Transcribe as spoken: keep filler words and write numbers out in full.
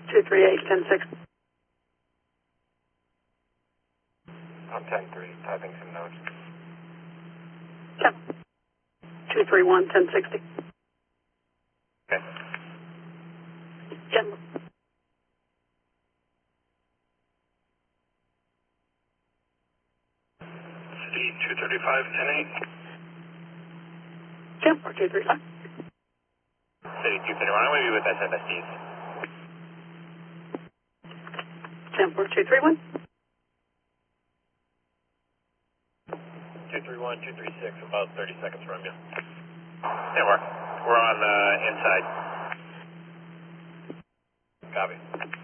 two three eight, ten sixty. I'm ten three, typing some notes. Yep. two three one, ten sixty. Okay. Yep. City two thirty-five, ten eight. Yep, or two three five. City two thirty-one, I'm going to be with S F S Ds. Tempo two three one. two three one, two three six, about thirty seconds from you. Yeah, we're, we're on uh, inside. Copy.